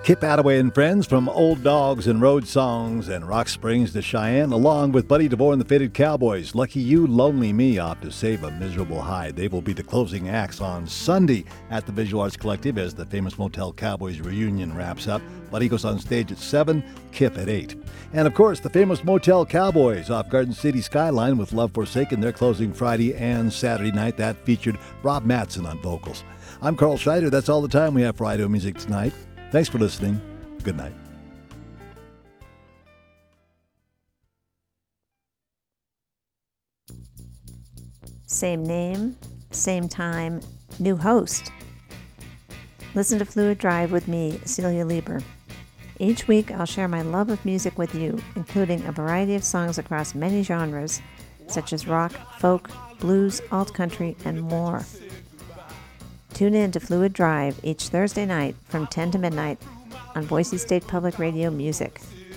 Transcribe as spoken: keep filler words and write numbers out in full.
Kip Attaway and friends from Old Dogs and Road Songs and Rock Springs to Cheyenne, along with Buddy DeVore and the Faded Cowboys. Lucky You, Lonely Me off to Save a Miserable Hide. They will be the closing acts on Sunday at the Visual Arts Collective as the Famous Motel Cowboys reunion wraps up. Buddy goes on stage at seven, Kip at eight. And of course, the Famous Motel Cowboys off Garden City Skyline with Love Forsaken. They're closing Friday and Saturday night. That featured Rob Matson on vocals. I'm Carl Schreider. That's all the time we have for Idaho Music tonight. Thanks for listening. Good night. Same name, same time, new host. Listen to Fluid Drive with me, Celia Lieber. Each week, I'll share my love of music with you, including a variety of songs across many genres, such as rock, folk, blues, alt-country, and more. Tune in to Fluid Drive each Thursday night from ten to midnight on Boise State Public Radio Music.